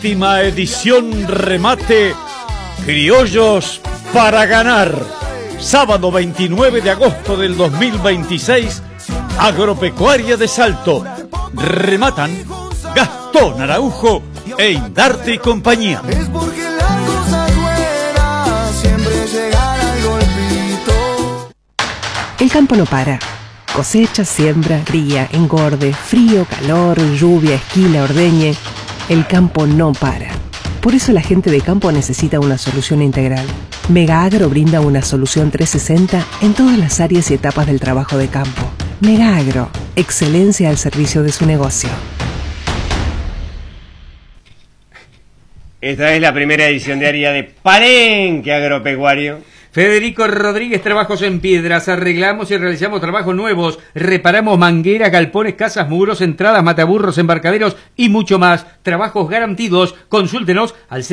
Última edición remate Criollos para ganar. Sábado 29 de agosto del 2026, Agropecuaria de Salto. Rematan Gastón Araujo e Indarte y compañía. Es porque las cosas buenas siempre llegan al golpito. El campo no para. Cosecha, siembra, cría, engorde, frío, calor, lluvia, esquila, ordeñe. El campo no para. Por eso la gente de campo necesita una solución integral. Mega Agro brinda una solución 360 en todas las áreas y etapas del trabajo de campo. Mega Agro, excelencia al servicio de su negocio. Esta es la primera edición diaria de Palenque Agropecuario. Federico Rodríguez, trabajos en piedras. Arreglamos y realizamos trabajos nuevos. Reparamos mangueras, galpones, casas, muros, entradas, mataburros, embarcaderos y mucho más. Trabajos garantidos. Consúltenos al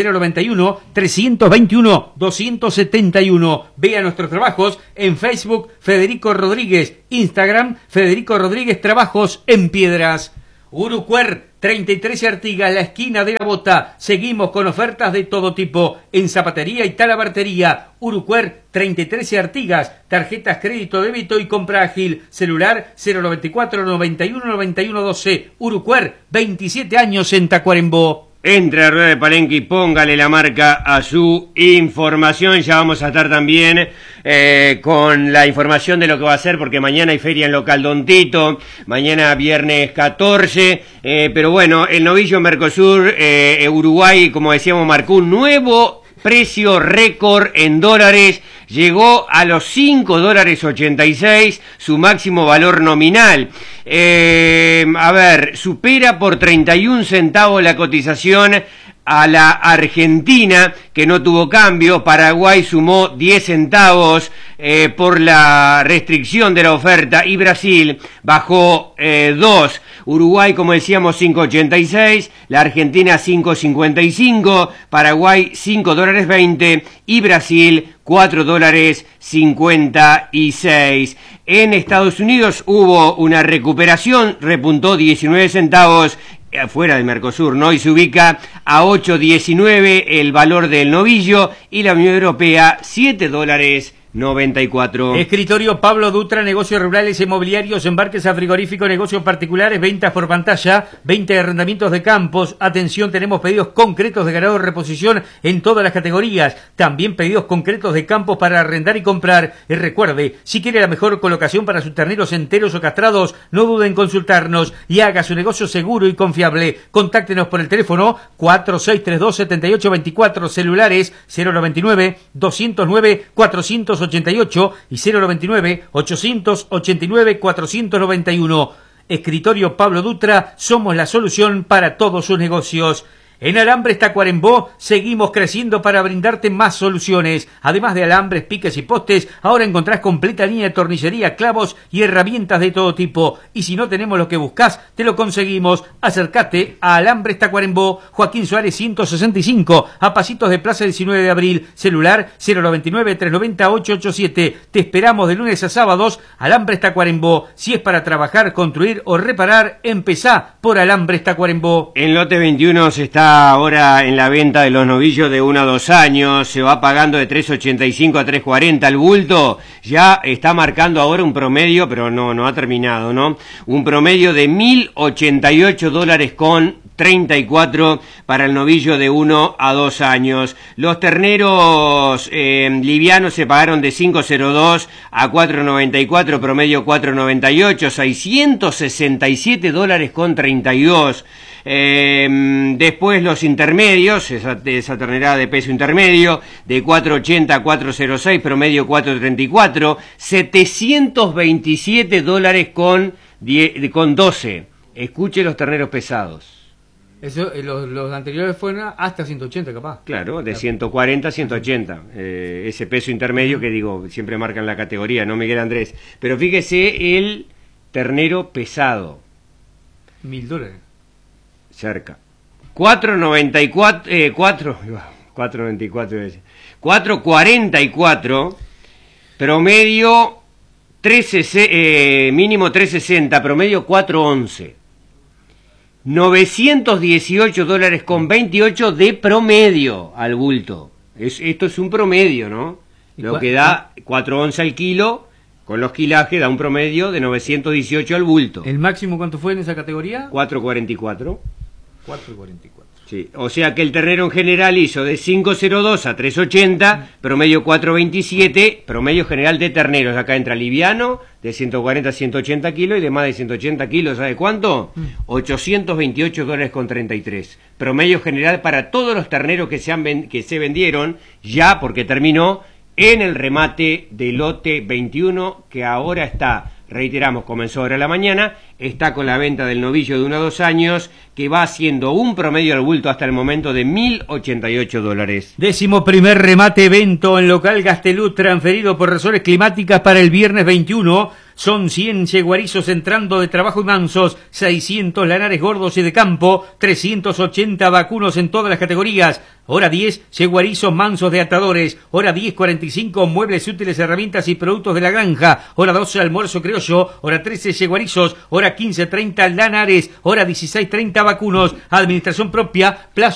091-321-271. Vea nuestros trabajos en Facebook Federico Rodríguez, Instagram Federico Rodríguez Trabajos en Piedras. Urucuer, 33 Artigas, la esquina de la Bota. Seguimos con ofertas de todo tipo en zapatería y talabartería. Urucuer, 33 Artigas, tarjetas crédito, débito y compra ágil. Celular 094 91 91 12. Urucuer, 27 años en Tacuarembó. Entre a Rueda de Palenque y póngale la marca a su información. Ya vamos a estar también con la información de lo que va a ser, porque mañana hay feria en local Don Tito, mañana viernes 14, pero bueno, el novillo Mercosur, Uruguay, como decíamos, marcó un nuevo precio récord en dólares, llegó a los $5.86, su máximo valor nominal. A ver, supera por 31 centavos la cotización a la Argentina, que no tuvo cambio. Paraguay sumó 10 centavos por la restricción de la oferta, y Brasil bajó 2. Uruguay, como decíamos, 5.86, la Argentina 5.55, Paraguay $5.20 y Brasil $4.56. En Estados Unidos hubo una recuperación, repuntó 19 centavos fuera del Mercosur, ¿no? Y se ubica a 8.19 el valor del novillo, y la Unión Europea $7.94. Escritorio Pablo Dutra, negocios rurales, inmobiliarios, embarques a frigorífico, negocios particulares, ventas por pantalla, 20 arrendamientos de campos. Atención, tenemos pedidos concretos de ganado de reposición en todas las categorías. También pedidos concretos de campos para arrendar y comprar. Y recuerde, si quiere la mejor colocación para sus terneros enteros o castrados, no duden en consultarnos y haga su negocio seguro y confiable. Contáctenos por el teléfono 4632-7824, celulares 099-209-488 y 099-889-491. Escritorio Pablo Dutra, somos la solución para todos sus negocios. En Alambres Tacuarembó seguimos creciendo para brindarte más soluciones. Además de alambres, piques y postes, ahora encontrás completa línea de tornillería, clavos y herramientas de todo tipo. Y si no tenemos lo que buscas, te lo conseguimos. Acércate a Alambres Tacuarembó, Joaquín Suárez 165, a pasitos de Plaza 19 de Abril. Celular 099-390-887. Te esperamos de lunes a sábados. Alambres Tacuarembó. Si es para trabajar, construir o reparar, empezá por Alambres Tacuarembó. En lote 21 se está ahora en la venta de los novillos de 1 a 2 años, se va pagando de 3.85 a 3.40, el bulto ya está marcando ahora un promedio, pero no ha terminado, ¿no? Un promedio de $1.088 con 34 para el novillo de 1 a 2 años. Los terneros livianos se pagaron de 5.02 a 4.94, promedio 4.98, $667 con 32. Después los intermedios, esa ternera de peso intermedio, de 4.80 a 4.06, promedio 4.34, $727 con 12. Escuche los terneros pesados. Eso, los anteriores fueron hasta 180 capaz. Claro, de 140 a 180. Ese peso intermedio que digo, siempre marcan la categoría, ¿no, Miguel Andrés? Pero fíjese el ternero pesado. $1.000. Cerca. 4.44, promedio 13, mínimo 3.60, promedio 4.11. $918.28 de promedio al bulto. Esto es un promedio, ¿no? Lo que da 4 onzas al kilo, con los kilajes da un promedio de 918 al bulto. ¿El máximo cuánto fue en esa categoría? 4.44. 4.44. Sí, o sea que el ternero en general hizo de 5.02 a 3.80, promedio 4.27, promedio general de terneros. Acá entra liviano, de 140 a 180 kilos, y de más de 180 kilos, ¿sabe cuánto? $828.33. Promedio general para todos los terneros que se vendieron, ya porque terminó, en el remate de lote 21, que ahora está, reiteramos, comenzó ahora a la mañana, está con la venta del novillo de 1 a 2 años, que va haciendo un promedio al bulto hasta el momento de $1.088. 11º remate evento en local Gastelú, transferido por razones climáticas para el viernes 21. Son 100 yeguarizos entrando de trabajo y mansos, 600 lanares gordos y de campo, 380 vacunos en todas las categorías. Hora 10, yeguarizos mansos de atadores. Hora 10:45, muebles útiles, herramientas y productos de la granja. Hora 12, almuerzo criollo. Hora 13, yeguarizos. Hora 15:30, lanares. Hora 16:30, vacunos. Administración propia, plazo